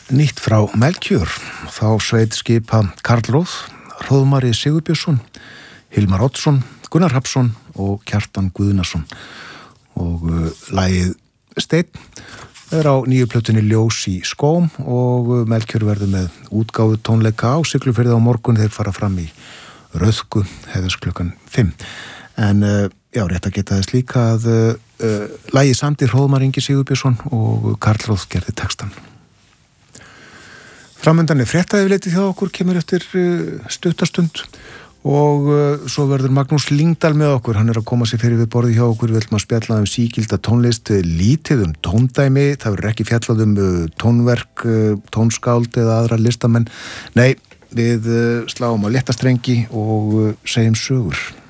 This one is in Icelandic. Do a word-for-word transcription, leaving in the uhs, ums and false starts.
Nýtt frá Melkjör, þá sveit skipa Karl Róð, Hróðmari Sigurbjörnsson, Hilmar Oddsson, Gunnar Hrafnsson og Kjartan Guðnason. Og uh, lagið Steinn er á nýju plötunni Ljós í skóm og uh, Melkjör verður með útgáfu tónleika á Siglufirði á morgun. Þeir fara fram í Rauðku hefðast klukkan fimm. En uh, já, rétt að geta þess líka að uh, uh, lagið samdi Hróðmar Ingi Sigurbjörnsson og Karl Róð gerði textan. Framöndan er fréttaefleitið hjá okkur, kemur eftir uh, stuttastund og uh, svo verður Magnús Lyngdal með okkur. Hann er að koma sér fyrir við borði hjá okkur. Við ætlum að spjalla um sígilda tónlist, lítið um tóndæmi. Það verður ekki fjallað um uh, tónverk, uh, tónskáld eða aðra listamenn. Nei, við uh, sláum á létta strengi og uh, segjum sögur.